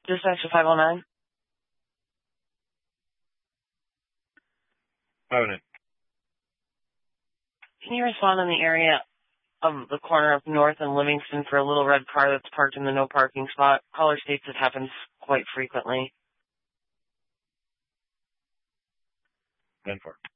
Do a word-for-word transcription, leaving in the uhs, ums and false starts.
Dispatch to five oh nine. five oh nine. Can you respond in the area of the corner of North and Livingston for a little red car that's parked in the no parking spot? Caller states it happens quite frequently. ten four.